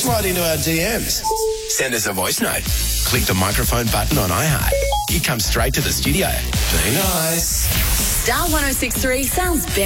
right into our DMs. Send us a voice note. Click the microphone button on iHeart. It comes straight to the studio. Be nice. Star 106.3 sounds better.